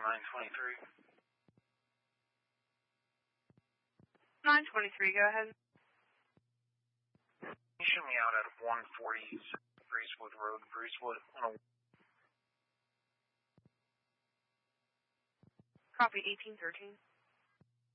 923. 923, go ahead. You shoot me out at 140 Breezewood Road, Breezewood. Copy, 1813.